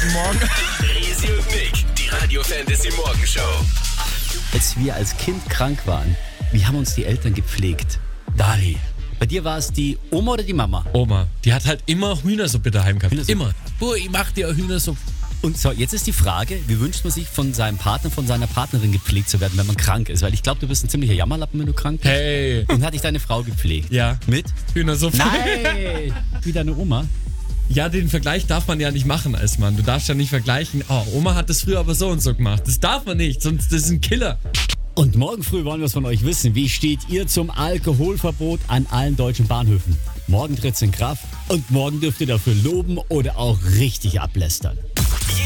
guten Morgen. Easy und Nick, die Radio Fantasy Morgenshow. Als wir als Kind krank waren, wie haben uns die Eltern gepflegt? Dali. Bei dir war es die Oma oder die Mama? Oma, die hat halt immer Hühnersuppe daheim gehabt. Hühnersuppe. Immer. Boah, ich mach dir Hühnersuppe. Und so, jetzt ist die Frage, wie wünscht man sich von seinem Partner, von seiner Partnerin gepflegt zu werden, wenn man krank ist? Weil ich glaube, du bist ein ziemlicher Jammerlappen, wenn du krank bist. Hey. Und hat dich deine Frau gepflegt? Ja. Mit? Hühnersuppe. Nein! Wie deine Oma? Ja, den Vergleich darf man ja nicht machen als Mann. Du darfst ja nicht vergleichen, oh, Oma hat das früher aber so und so gemacht. Das darf man nicht, sonst das ist ein Killer. Und morgen früh wollen wir es von euch wissen. Wie steht ihr zum Alkoholverbot an allen deutschen Bahnhöfen? Morgen tritt es in Kraft und morgen dürft ihr dafür loben oder auch richtig ablästern.